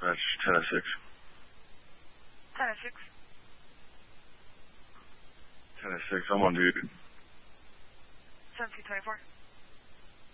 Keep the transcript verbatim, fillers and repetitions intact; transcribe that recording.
That's ten of six. ten of six. ten of six. I'm on duty. seventeen twenty-four.